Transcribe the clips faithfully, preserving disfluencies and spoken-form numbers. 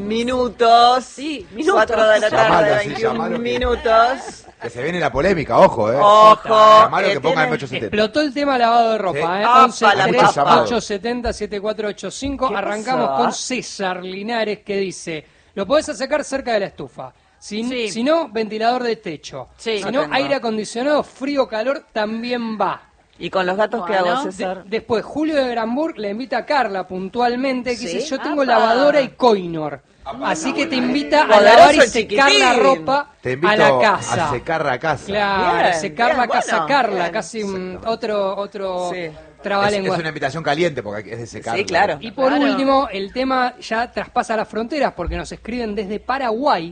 minutos. Sí, minutos. cuatro de la tarde, Llamalo, sí, veintiún llamalo que- minutos. Que se viene la polémica, ojo, eh. Ojo. Llamalo eh, que ponga tiene- el ocho setenta. Explotó el tema lavado de ropa, Sí. ¿eh? Apa, once la tres papa. ocho setenta siete cuatro ocho cinco. ¿Qué Arrancamos pasó? con César Linares que dice, lo podés sacar cerca de la estufa. Si, Sí. si no, ventilador de techo. Sí. Si No no, tengo. aire acondicionado, frío, calor, también va. ¿Y con los gatos qué Bueno. hago, De- César? después, Julio de Granburg le invita a Carla puntualmente, que Sí. dice, yo tengo Apa. lavadora y coinor. Así que te invita a Poderoso lavar y el secar chiquitín. la ropa Te invito a la casa. a secar la casa. Claro, Bien, secar bien, la casa, bueno, Carla, bien. casi un, otro, otro Sí. Es, trabalengua. es una invitación caliente porque es de secar. Sí, claro. Y por Claro. último, el tema ya traspasa las fronteras porque nos escriben desde Paraguay.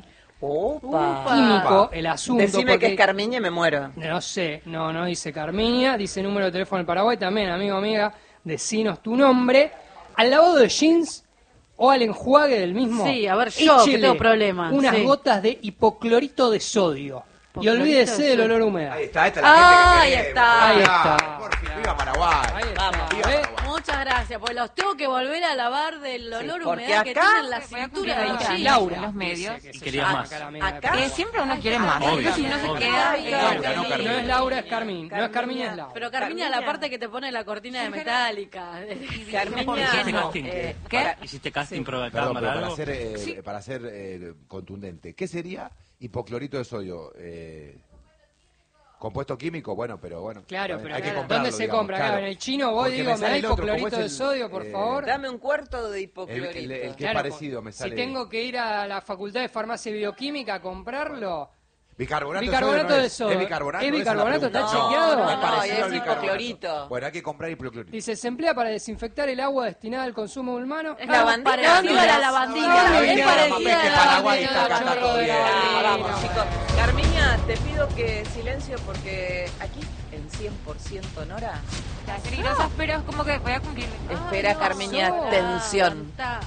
Opa. Químico el asunto. Decime porque- que es Carmiña y me muero. No sé, no, no dice Carmiña, dice número de teléfono del Paraguay también, amigo, amiga, decinos tu nombre. Al lavado de jeans o al enjuague del mismo. Sí, a ver, yo, que échele tengo problemas, Unas sí. gotas de hipoclorito de sodio. Y Hipoclorito olvídese de del sodio. olor a humedad. Ahí está, esta es la Ah, gente que ahí queremos. está. Ahí Ah, está. por fin, viva Paraguay. Ahí está, Vamos. Viva ¿ves? Paraguay. Muchas gracias, porque los tengo que volver a lavar del olor a porque humedad que acá- tienen la Voy a cumplir cintura de veinte los años. jeans. Laura. en los medios. dice que Y se querías llama más. acá la amiga de Acá- Paraguay. Que siempre uno quiere más. Obvio, Porque si no se obvio. queda. Ay, eh, Laura, no, No Carmiña. es Laura, es Carmín. No es Carmiña, es Laura. Pero Carmiña la Carmiña. parte que te pone la cortina de metálica. Carmiña, ¿Por qué ¿Hiciste no? casting? eh, ¿Qué? para- ¿Hiciste casting prueba de Perdón, cámara pero para algo? ser, eh, Sí. para ser eh, contundente, ¿qué sería hipoclorito de sodio? Eh, ¿Compuesto químico? Bueno, pero bueno. Claro, también pero hay que claro, comprarlo, ¿dónde se digamos, compra? claro. Claro, en el chino voy Porque y me digo, ¿me sale da el otro, hipoclorito ¿cómo es de el, sodio, por eh, favor? Dame un cuarto de El, hipoclorito. el- el que es Claro, parecido me sale. Si tengo que ir a la Facultad de Farmacia y Bioquímica a comprarlo, Bicarbonato, bicarbonato de de sodio. sodio. ¿Es bicarbonato? ¿Es Esa la bicarbonato? pregunta. ¿Está chequeado? No, es no, parecido es al bicarbonato. hipoclorito. Bueno, hay que comprar hipoclorito. dice, se emplea para desinfectar el agua destinada al consumo humano. Es Ah, lavandina. parecida a la no, lavandina. no, Es no, parecida a que la Paraguay lavandina. está acá, está todo bien. Ah, vamos, chicos. Carmiña, te pido que silencio porque aquí, en cien por ciento Nora, Las peligrosas, pero es como que voy a cumplir. espera, Ay, no, Carmiña, sola. tensión. Está.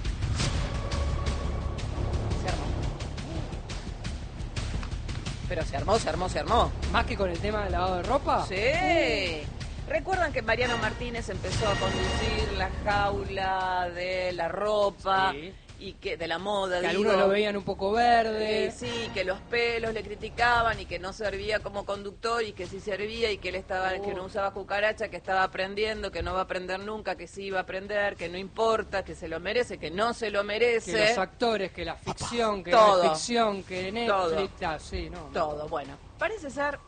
Se armó. Pero se armó, se armó, se armó. Más que con el tema del lavado de ropa. Sí. ¿Recuerdan que Mariano Martínez empezó a conducir la jaula de la ropa Sí. y que de la moda? Que digo? algunos lo veían un poco verde. Eh, sí, que los pelos le criticaban y que no servía como conductor y que sí servía y que él estaba, que no usaba cucaracha, que estaba aprendiendo, que no va a aprender nunca, que sí iba a aprender, que no importa, que se lo merece, que no se lo merece. Que los actores, que la ficción, que Todo. la ficción, que Netflix, Todo. ah, sí, no. Todo, bueno. Parece ser...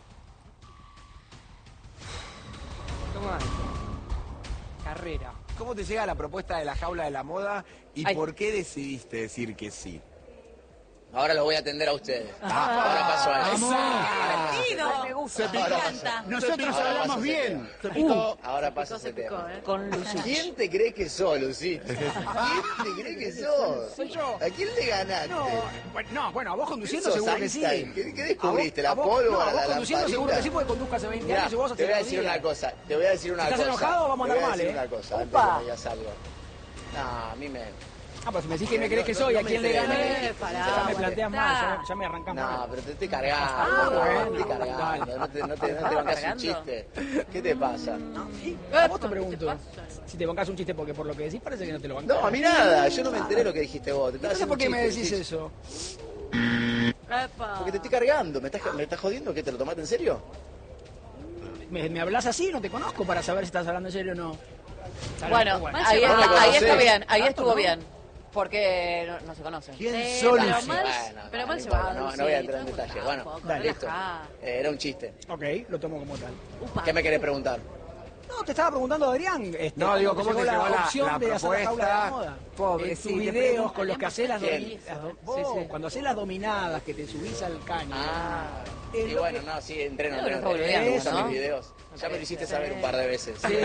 Toma. Carrera. ¿Cómo te llega la propuesta de la jaula de la moda y Ay. por qué decidiste decir que sí? Ahora los voy a atender a ustedes. Ahora paso a eso. Me gusta. Ahora paso. Nosotros Ahora hablamos paso a bien. ese- Ahora paso a Se ese picó, tema. ¿eh? Con Lucich. ¿Quién te cree que sos, Lucich? ¿Quién te cree que sos? Soy yo. ¿A quién le ganaste? No, bueno, no, bueno, a vos conduciendo ¿Sos seguro que sí. Einstein? ¿Qué, qué descubriste? A ¿La vos- a vos- pólvora? No, a vos la conduciendo seguro que sí, lamparita? porque conduzco hace veinte Mirá, años y vos hace te voy a tres decir días. una cosa, te voy a decir una Si cosa. estás enojado, vamos a Te voy andar decir mal, una ¿eh? cosa, antes Opa. de que me digas algo. No, a mí me... Ah, pues si me decís que me crees que soy, no ¿a me quién le crees. gané? Eh, pará, Ya me bueno, planteas está. mal, ya, ya me arrancás No, mal. pero te estoy cargando, Ah, no, bueno, te estoy cargando, dale. no te, no te, no te ¿Estaba bancás un cargando? chiste. ¿Qué te pasa? A vos te ¿Qué pregunto, pasa? si te bancás un chiste, porque por lo que decís parece que no te lo bancás. No, a mí nada, yo no me enteré lo que dijiste vos. Te estaba Entonces, haciendo ¿por qué un me chiste, decís Lucich. eso? Epa. Porque te estoy cargando, ¿me estás, me estás jodiendo? ¿Qué, te lo tomaste en serio? ¿Me, me hablas así? No te conozco para saber si estás hablando en serio o no. Bueno, Mal ahí, llevado. está, ahí No me está conocés. bien, ahí Tanto, estuvo ¿no? bien. Porque no, no se conocen. ¿Quién Sí, sos, pero Lucich? mal- Bueno, pero no mal importa, llevado, no, no voy a Lucich, entrar en no detalle. tampoco, Bueno, dale. listo. relajá. Eh, era un chiste. Ok, lo tomo como tal. Upa. ¿Qué me querés preguntar? No, te estaba preguntando, Adrián. Este, No, digo, cuando ¿cómo te llegó llegó la- opción la de hacer la jaula de la propuesta? moda? Pobre, Eh, sí, tus te videos pregunto. con los que haces las, ¿Quién? domi- las do- Sí, vos, sí. cuando haces las dominadas, que te subís al caño. Ah, Es y lo bueno, que- no, sí, entreno, Creo que entreno. está volviendo, Me gustan ¿no? mis videos. Ya me lo hiciste saber un par de veces. Sí, sí,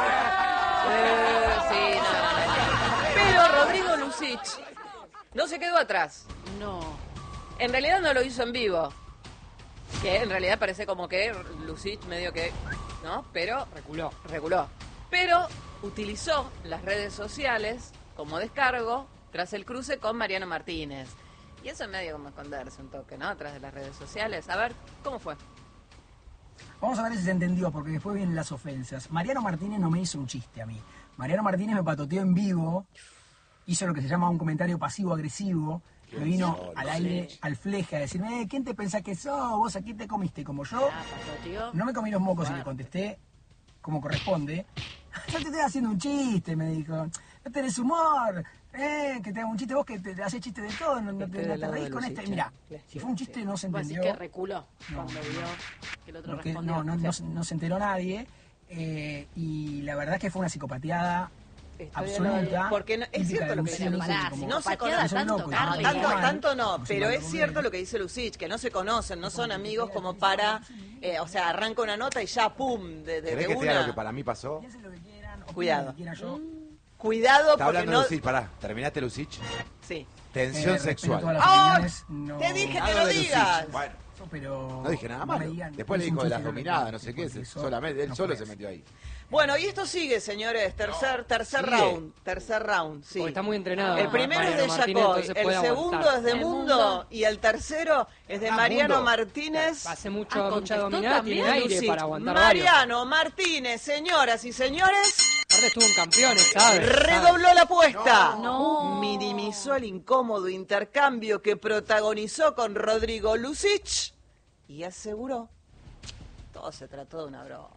no, no, no. Pero Rodrigo Lucich no se quedó atrás. No. En realidad no lo hizo en vivo. Que en realidad parece como que Lucich medio que... ¿No? Pero Reculó. reguló. Pero utilizó las redes sociales como descargo tras el cruce con Mariano Martínez. Y eso es medio como esconderse un toque, ¿no? Atrás de las redes sociales. A ver, ¿cómo fue? Vamos a ver si se entendió, porque después vienen las ofensas. Mariano Martínez no me hizo un chiste a mí. Mariano Martínez me patoteó en vivo hizo lo que se llama un comentario pasivo-agresivo. Me vino No, al no aire, sé. al fleje, a decirme, eh, ¿quién te pensás que sos? ¿Vos aquí te comiste como yo? Ah, pasó, tío. No me comí los mocos y le contesté como corresponde. Yo te estoy haciendo un chiste, me dijo. No tenés humor, eh, que te hago un chiste vos que te, te haces chiste de todo, no, no Estoy te, no del te lado reís de con Lucich, este. Mira, eh. si fue un chiste no se Vos decís entendió. que reculó cuando vio que el otro Porque respondió. no, no, no, no se enteró nadie. eh, y la verdad es que fue una psicopateada Estoy de lado- absoluta. porque no- es típica cierto de lo que Lucich, dice Pará, como- si no se pateada conoce. soy tanto, loco, Carly. yo Tanto, mal, tanto no, como si pero me es lo cierto comí. lo que dice Lucich, que no se conocen, no son amigos como para, eh, o sea, arranca una nota y ya, pum, de, de, ¿Querés de que te diga lo que una. para mí pasó? Piensen lo que quieran, opinen Cuidado. lo que quieran yo. Cuidado Está porque hablando no... Lucich, pará. ¿Terminaste Lucich? Sí. Tensión Eh, respeto sexual. todas las ¡Oh! opiniones, no- Te dije que Algo lo de Lucich. digas. Bueno, pero no dije nada no malo. me digan, Después le es un dijo de las chiste, dominadas, no sé qué. porque eso Solamente, él no solo puede se ser. metió ahí. Bueno, y esto sigue, señores. Tercer, tercer Sigue. round. Tercer round, sí. Porque está muy entrenado. El primero es Mariano de Martínez, Yacoy, entonces el puede segundo aguantar. es de El Mundo, Mundo. y el tercero es de Ah, Mariano Mundo. Martínez. Hace mucho, Ah, mucha contestó dominada, tiene también, aire Lucich. para aguantar varios. Mariano Martínez, señoras y señores, Aparte estuvo en campeones, ¿sabes? redobló la apuesta. No. Minimizó el incómodo intercambio que protagonizó con Rodrigo Lucich y aseguró: todo se trató de una broma.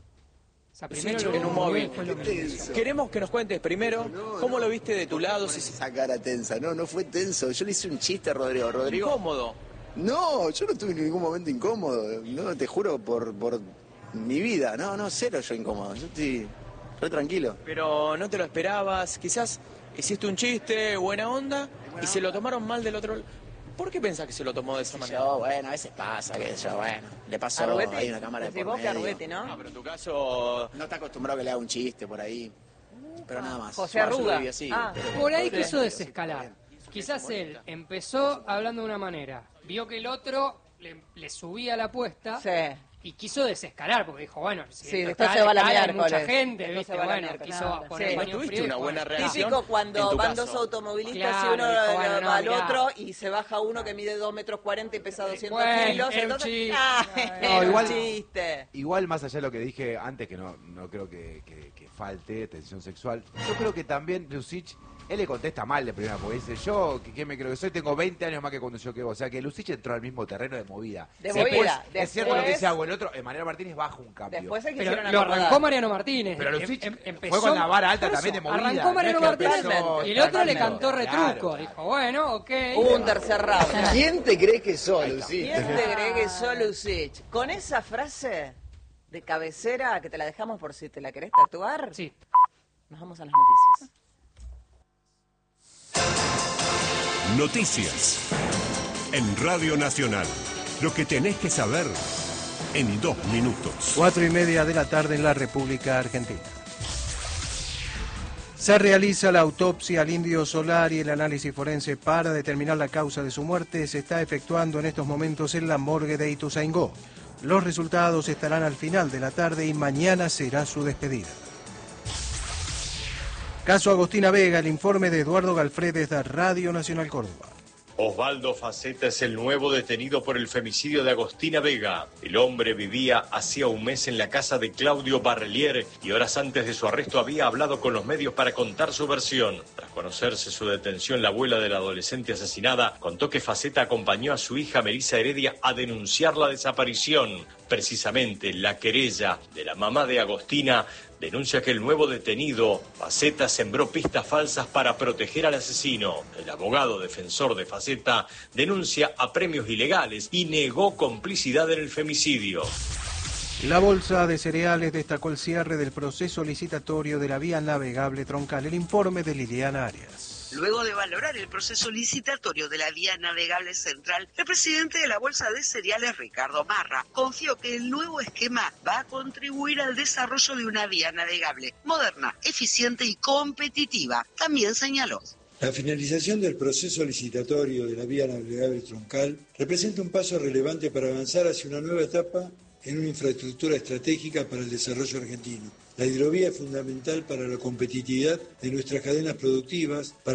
O sea, primero lo en un que móvil. fue lo que Tenso. Queremos que nos cuentes primero cómo lo viste de tu lado. Si Esa cara tensa. No, no fue tenso. Yo le hice un chiste a Rodrigo. Rodrigo. incómodo. No, yo no estuve en ningún momento incómodo. No, te juro por, por mi vida. No, no, cero yo incómodo. Yo estoy re tranquilo. Pero no te lo esperabas. Quizás hiciste un chiste, buena onda, y se lo tomaron mal del otro. ¿Por qué pensás que se lo tomó de esa manera? Yo, bueno, a veces pasa, que yo, bueno, le pasó, Arruguete, hay una cámara de decís por vos que medio. Arruguete, ¿no? Ah, pero en tu caso... No está acostumbrado a que le haga un chiste por ahí. Pero nada más. José Bueno, yo lo Arruga. viví así, Ah. pero- Por ahí Sí. quiso desescalar. Quizás él empezó hablando de una manera, vio que el otro le, le subía la apuesta Sí. y quiso desescalar, porque dijo, bueno, si Sí, esto después está- se va la escala, hay miércoles. mucha gente, Después ¿viste? se va la Bueno, miércoles. quiso Claro. poner Sí. paño ¿No tuviste frío y una fue. buena reacción? Típico en cuando tu van caso. dos automovilistas Claro, y uno dijo, lo- bueno, no, va al mirá. otro y se baja uno que mide dos metros cuarenta y pesa doscientos Bueno, kilos. era un Entonces, chiste. ah, No, era un igual- chiste. Igual, más allá de lo que dije antes, que no, no creo que, que- que falte tensión sexual, yo creo que también Lucich, él le contesta mal de primera, porque dice, yo, que, que me creo que soy, tengo veinte años más que cuando yo que vos. O sea, que Lucich entró al mismo terreno de movida. De Después, movida. Es cierto lo que Después- dice Agüe, el otro, Emanuel Martínez baja un cambio. Después se Pero quisieron lo acomodar. arrancó Mariano Martínez. Pero Em- Lucich em- empezó- fue con la vara alta por también de movida. Arrancó no es Mariano que Martínez empezó y el otro le tremendo. cantó retruco. Claro. Dijo, bueno, ok. Hubo un tercer round. ¿Quién te crees que sos, Lucich? ¿Quién te cree que sos Lucich? Con esa frase de cabecera que te la dejamos por si te la querés tatuar, Sí. nos vamos a las noticias. Noticias. En Radio Nacional. Lo que tenés que saber en dos minutos. Cuatro y media de la tarde en la República Argentina. Se realiza la autopsia al Indio Solar y el análisis forense para determinar la causa de su muerte se está efectuando en estos momentos en la morgue de Ituzaingó. Los resultados estarán al final de la tarde y mañana será su despedida. Caso Agostina Vega, el informe de Eduardo Galfredes de Radio Nacional Córdoba. Osvaldo Faceta es el nuevo detenido por el femicidio de Agostina Vega. El hombre vivía hacía un mes en la casa de Claudio Barrelier y horas antes de su arresto había hablado con los medios para contar su versión. Tras conocerse su detención, la abuela de la adolescente asesinada contó que Faceta acompañó a su hija Melissa Heredia a denunciar la desaparición. Precisamente la querella de la mamá de Agostina denuncia que el nuevo detenido, Faceta, sembró pistas falsas para proteger al asesino. El abogado defensor de Faceta denuncia a premios ilegales y negó complicidad en el femicidio. La Bolsa de Cereales destacó el cierre del proceso licitatorio de la vía navegable troncal. El informe de Liliana Arias. Luego de valorar el proceso licitatorio de la vía navegable central, el presidente de la Bolsa de Cereales, Ricardo Marra, confió que el nuevo esquema va a contribuir al desarrollo de una vía navegable moderna, eficiente y competitiva. También señaló: la finalización del proceso licitatorio de la vía navegable troncal representa un paso relevante para avanzar hacia una nueva etapa en una infraestructura estratégica para el desarrollo argentino. La hidrovía es fundamental para la competitividad de nuestras cadenas productivas, para